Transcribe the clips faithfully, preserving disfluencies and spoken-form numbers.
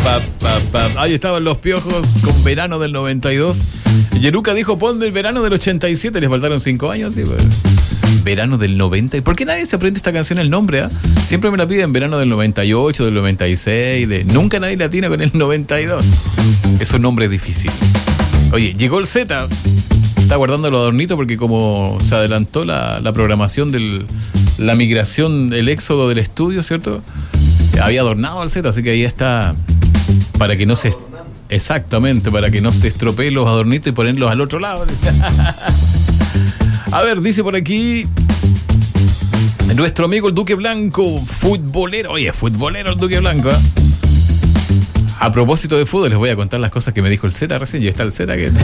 pa, pa, pa. Ahí estaban los Piojos con Verano del noventa y dos. Yeruca dijo, ponme el Verano del ochenta y siete. Les faltaron cinco años, sí, pues. Verano del noventa. ¿Por qué nadie se aprende esta canción el nombre? ¿eh? Siempre me la piden Verano del noventa y ocho, del noventa y seis. De... Nunca nadie la tiene con el noventa y dos. Es un nombre difícil. Oye, llegó el Z. Está guardando los adornitos porque como se adelantó la, la programación de la migración, el éxodo del estudio, ¿cierto? Había adornado al Z, así que ahí está para que no se... Exactamente, para que no se estropeen los adornitos y ponerlos al otro lado. A ver, dice por aquí nuestro amigo el Duque Blanco, futbolero. Oye, futbolero el Duque Blanco, ¿eh? A propósito de fútbol, les voy a contar las cosas que me dijo el Z recién. Ya está el Z que...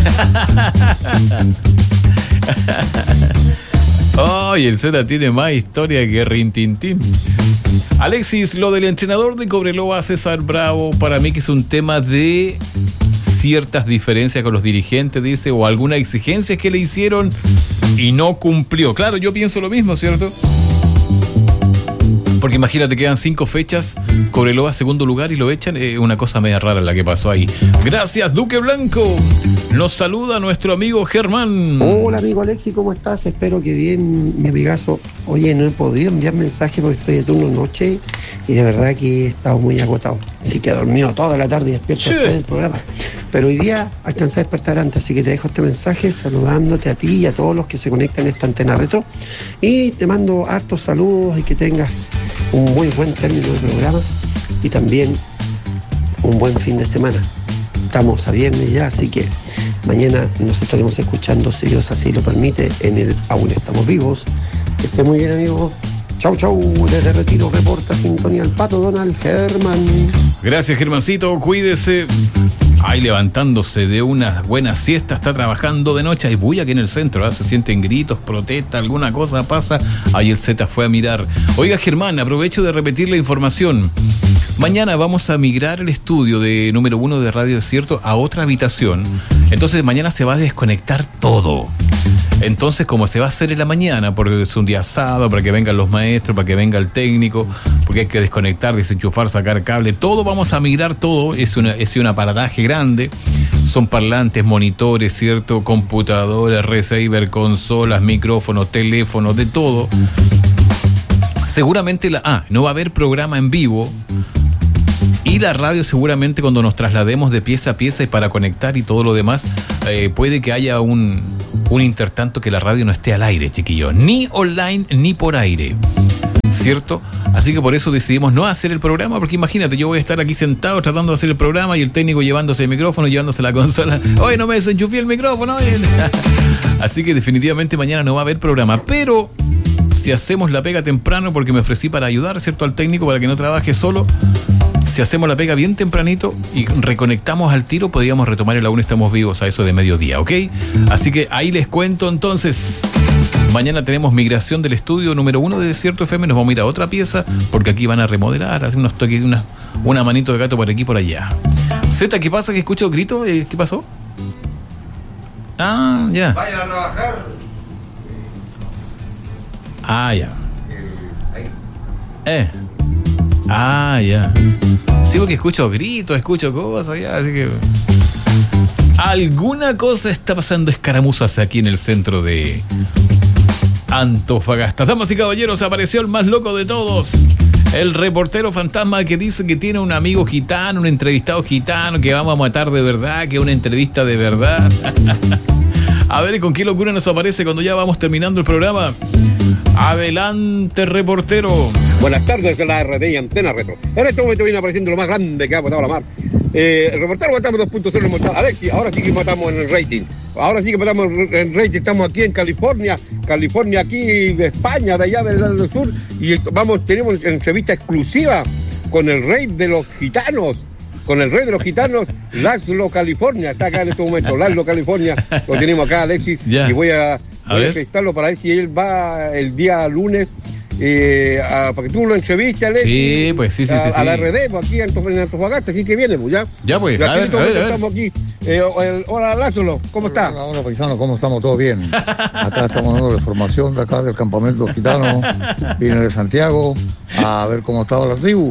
Oye, el Z tiene más historia que Rintintín. Alexis, lo del entrenador de Cobreloa, César Bravo, para mí que es un tema de ciertas diferencias con los dirigentes, dice, o alguna exigencia que le hicieron y no cumplió. Claro, yo pienso lo mismo, ¿cierto? Porque imagínate, quedan cinco fechas, Cobreloa segundo lugar y lo echan. Es eh, una cosa media rara la que pasó ahí. Gracias, Duque Blanco. Nos saluda nuestro amigo Germán. Hola, amigo Alexi, ¿cómo estás? Espero que bien, mi amigazo. Oye, no he podido enviar mensaje porque estoy de turno noche y de verdad que he estado muy agotado. Así que he dormido toda la tarde y despierto sí. después del programa. Pero hoy día alcancé a despertar antes, así que te dejo este mensaje saludándote a ti y a todos los que se conectan a esta antena retro. Y te mando hartos saludos y que tengas un muy buen término de programa y también un buen fin de semana. Estamos a viernes ya, así que mañana nos estaremos escuchando, si Dios así lo permite, en el Aún Estamos Vivos. Que esté muy bien, amigos. Chau, chau. Desde Retiro reporta Sintonía al Pato Donald Germán. Gracias, Germancito. Cuídese. Ahí levantándose de una buena siesta, está trabajando de noche. Hay bulla aquí en el centro, ¿eh? Se sienten gritos, protesta, alguna cosa pasa. Ahí el Z fue a mirar. Oiga, Germán, aprovecho de repetir la información. Mañana vamos a migrar el estudio de número uno de Radio Desierto a otra habitación. Entonces mañana se va a desconectar todo. Entonces, como se va a hacer en la mañana, porque es un día asado, para que vengan los maestros, para que venga el técnico, porque hay que desconectar, desenchufar, sacar cable, todo vamos a migrar todo. Es una, es un aparataje grande. Son parlantes, monitores, ¿cierto? Computadores, receiver, consolas, micrófonos, teléfonos, de todo. Seguramente la... Ah, no va a haber programa en vivo. Y la radio seguramente cuando nos traslademos de pieza a pieza y para conectar y todo lo demás, eh, puede que haya un, un intertanto que la radio no esté al aire, chiquillos. Ni online ni por aire. ¿Cierto? Así que por eso decidimos no hacer el programa, porque imagínate, yo voy a estar aquí sentado tratando de hacer el programa y el técnico llevándose el micrófono, llevándose la consola. Oye, no me desenchufé el micrófono. Así que definitivamente mañana no va a haber programa, pero si hacemos la pega temprano, porque me ofrecí para ayudar, ¿cierto?, al técnico para que no trabaje solo. Si hacemos la pega bien tempranito y reconectamos al tiro, podríamos retomar el Aún Estamos Vivos a eso de mediodía, ¿ok? Así que ahí les cuento entonces. Mañana tenemos migración del estudio número uno de Desierto F M. Nos vamos a ir a otra pieza porque aquí van a remodelar, hacer unos toques, una, una manito de gato por aquí y por allá. Z, ¿qué pasa? ¿Que escucho gritos? ¿Qué pasó? Ah, ya. Vayan a trabajar. Ah, ya. Eh. Ah, ya. Sí, porque escucho gritos, escucho cosas, ya, así que... Alguna cosa está pasando escaramuzas aquí en el centro de Antofagasta. Damas y caballeros, apareció el más loco de todos. El reportero fantasma que dice que tiene un amigo gitano, un entrevistado gitano, que vamos a matar de verdad, que es una entrevista de verdad. A ver, ¿con qué locura nos aparece cuando ya vamos terminando el programa? Adelante, reportero. Buenas tardes de la R D y Antena Retro. En este momento viene apareciendo lo más grande que ha botado la mar. Eh, el reportero matamos dos punto cero mortal. Alexi, ahora sí que matamos en el rating. Ahora sí que matamos en el rating. Estamos aquí en California. California, aquí de España, de allá del lado del sur. Y vamos, tenemos entrevista exclusiva con el rey de los gitanos. Con el rey de los gitanos, Laszlo California. Está acá en este momento, Laszlo California. Lo tenemos acá, Alexis. Yeah. Y voy a, voy a entrevistarlo para ver si él va el día lunes. Eh, a, para que tú lo entrevistes, Alexis. Sí, pues sí, sí, a, sí, sí. A la R D, pues, aquí en Antofagasta, así que viene, pues ya. Ya, pues, ya, a ver, a ver, a ver. Estamos aquí. Eh, el, hola, Lázaro, ¿cómo está? Hola, hola, paisano, ¿cómo estamos? ¿Todo bien? Acá estamos dando la formación de acá del campamento gitano. Vine de Santiago a ver cómo estaba la tribu.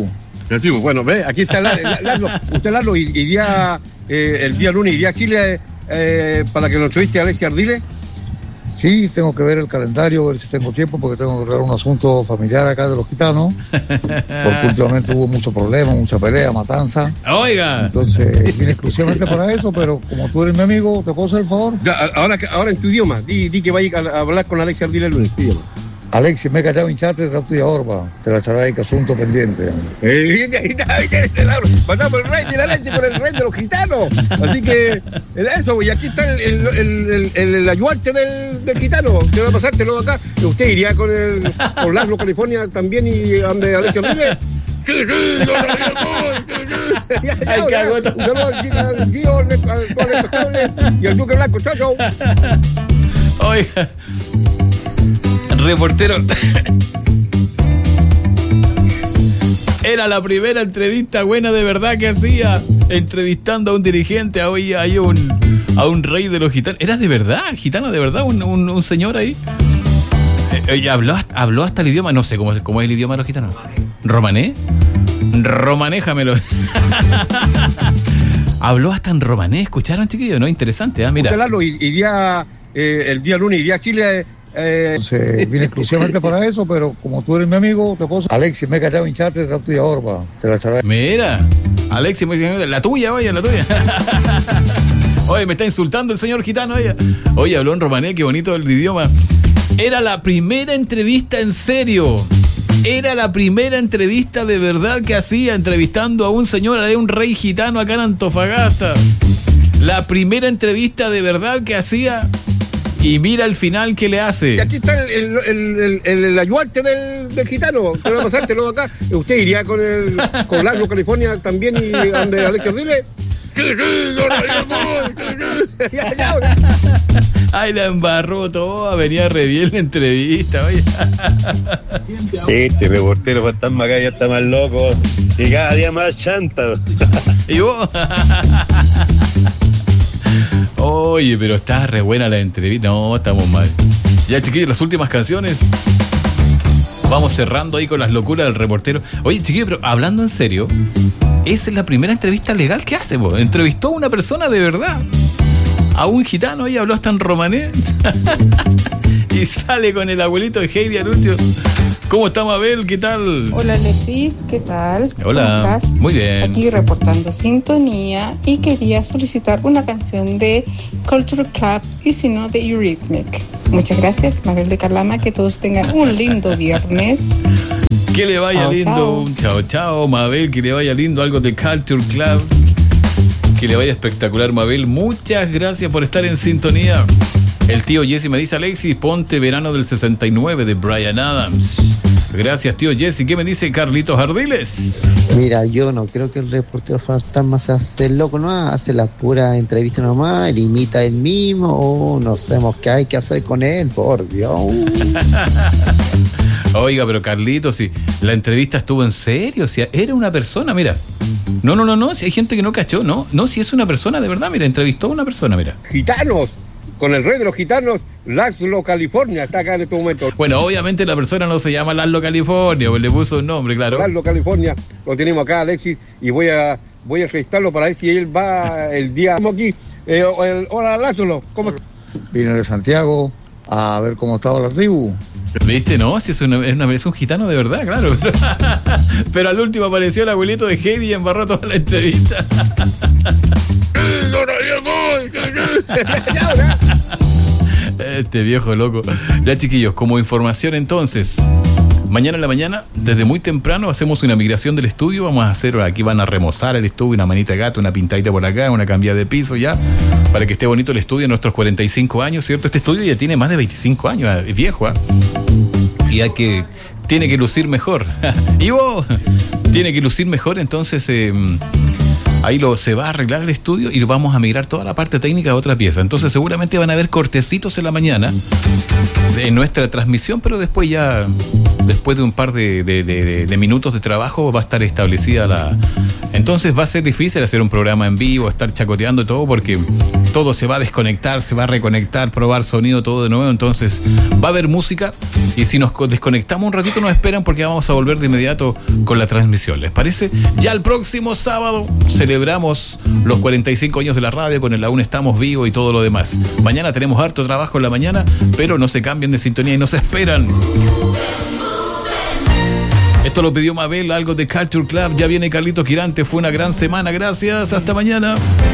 Sí, bueno, ve, aquí está Lalo. Usted, Lalo, iría eh, el día lunes, iría a Chile eh, para que lo entreviste a Alexis Ardiles. Sí, tengo que ver el calendario, ver si tengo tiempo, porque tengo que arreglar un asunto familiar acá de los gitanos. Porque últimamente hubo muchos problemas, mucha pelea, matanza. Oiga. Entonces, vine exclusivamente para eso, pero como tú eres mi amigo, ¿te puedo hacer el favor? Ya, ahora, ahora en tu idioma, di, di que vaya a hablar con Alexis Ardiles el lunes, tu idioma. Alexis, me he callado hincharte de tu orba. Te la echaré que asunto pendiente. Eh, Mandamos el rey de la leche con el rey de los gitanos. Así que, eso, y aquí está el, el, el, el, el ayudante del, del gitano. ¿Qué va a pasar? Te lo acá. ¿Usted iría con el con Laszlo, California también y donde Alexis Ardiles? Sí, sí, yo lo ya, ya, Ay, cagó todo. Un saludo al Gio, al Responsable y al Duque Blanco. Chao, chao. Oiga. Reportero. Era la primera entrevista buena de verdad que hacía, entrevistando a un dirigente, a, hoy, a, un, a un rey de los gitanos. Era de verdad, gitano de verdad, un, un, un señor ahí. Eh, habló, habló hasta el idioma, no sé cómo, cómo es el idioma de los gitanos. ¿Romané? Romanéjamelo. Habló hasta en romané, ¿escucharon, chiquillos? No, interesante, ¿eh? Mira. Usted, iría, eh, el día lunes iría a Chile. Eh, Entonces, vine exclusivamente para eso, pero como tú eres mi amigo, te puedo... Alexis, me he callado hincharte de tu orba. Te la echaré. Mira, Alexis, la tuya, oye, la tuya. Oye, me está insultando el señor gitano, oye. Oye, habló en romané, qué bonito el idioma. Era la primera entrevista en serio. Era la primera entrevista de verdad que hacía, entrevistando a un señor, a un rey gitano acá en Antofagasta. La primera entrevista de verdad que hacía. Y mira el final que le hace. Y aquí está el, el, el, el, el ayudante del, del gitano. ¿Qué va a pasar? Te lo acá. ¿Usted iría con el con Laszlo, California también y donde Alexis Ardiles? Sí, sí, yo lo ya, ya, ya. Ay, la embarró todo. Venía re bien la entrevista, oye. Este reportero fantasma acá ya está más loco y cada día más chanta. ¿Y vos? Oye, pero está re buena la entrevista. No, estamos mal. Ya, chiquillos, las últimas canciones. Vamos cerrando ahí con las locuras del reportero. Oye, chiquillos, pero hablando en serio, esa es la primera entrevista legal que hace, vos. Entrevistó a una persona de verdad. A un gitano ahí, habló hasta en romané. Y sale con el abuelito de Heidi Anuncio. ¿Cómo está, Mabel? ¿Qué tal? Hola, Alexis, ¿qué tal? Hola. ¿Cómo estás? Muy bien. Aquí reportando sintonía y quería solicitar una canción de Culture Club y si no de Eurythmic. Muchas gracias, Mabel de Calama, que todos tengan un lindo viernes. Que le vaya chao, lindo. Chao. chao, chao, Mabel, que le vaya lindo algo de Culture Club. Que le vaya espectacular, Mabel. Muchas gracias por estar en sintonía. El tío Jesse me dice, Alexis, ponte Verano del sesenta y nueve de Bryan Adams. Gracias, tío Jesse. ¿Qué me dice Carlitos Ardiles? Mira, yo no creo que el reportero fantasma se hace loco, ¿no? Hace la pura entrevista nomás, él imita él mismo, oh, no sabemos qué hay que hacer con él, por Dios. Oiga, pero Carlitos, si la entrevista estuvo en serio, si era una persona, mira. No, no, no, no, si hay gente que no cachó, no, no, si es una persona de verdad, mira, entrevistó a una persona, mira. Gitanos, con el rey de los gitanos, Laszlo, California, está acá en este momento. Bueno, obviamente la persona no se llama Laszlo, California, pues le puso un nombre, claro. Laszlo, California, lo tenemos acá, Alexis, y voy a voy a entrevistarlo para ver si él va el día. Estamos aquí. Eh, el, hola, Laszlo, ¿cómo estás? Vine de Santiago a ver cómo estaba la tribu. ¿Viste? No, si es, una, es, una, es un gitano de verdad, claro. Pero al último apareció el abuelito de Heidi y embarró toda la entrevista. Este viejo loco. Ya, chiquillos, como información entonces, mañana en la mañana, desde muy temprano, hacemos una migración del estudio. Vamos a hacer, aquí van a remozar el estudio, una manita de gato, una pintadita por acá, una cambiada de piso ya, para que esté bonito el estudio en nuestros cuarenta y cinco años, ¿cierto? Este estudio ya tiene más de veinticinco años, es viejo, ¿eh? Y hay que, tiene que lucir mejor. Y vos, tiene que lucir mejor, entonces eh, ahí lo, se va a arreglar el estudio y lo vamos a migrar toda la parte técnica a otra pieza. Entonces seguramente van a haber cortecitos en la mañana en nuestra transmisión, pero después ya, después de un par de, de, de, de minutos de trabajo, va a estar establecida la, Entonces va a ser difícil hacer un programa en vivo, estar chacoteando todo, porque todo se va a desconectar, se va a reconectar, probar sonido, todo de nuevo. Entonces va a haber música, y si nos desconectamos un ratito nos esperan, porque vamos a volver de inmediato con la transmisión. ¿Les parece? Ya el próximo sábado celebramos los cuarenta y cinco años de la radio, con el Aún Estamos Vivos y todo lo demás. Mañana tenemos harto trabajo en la mañana, pero no se cambien de sintonía y nos esperan. Esto lo pidió Mabel, algo de Culture Club. Ya viene Carlitos Quirante. Fue una gran semana. Gracias. Hasta mañana.